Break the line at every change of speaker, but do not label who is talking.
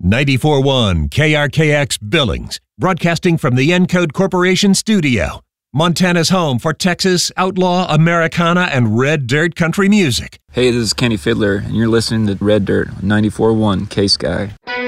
94.1 KRKX Billings, broadcasting from the Encode Corporation studio. Montana's home for Texas, outlaw, Americana, and red dirt country music.
Hey, this is Kenny Fiddler, and you're listening to Red Dirt on 94.1 K-Sky.